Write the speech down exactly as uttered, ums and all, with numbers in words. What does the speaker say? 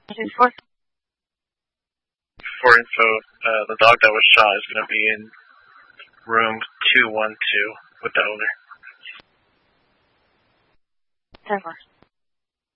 For info, uh, the dog that was shot is going to be in room two one two with the owner. ten four.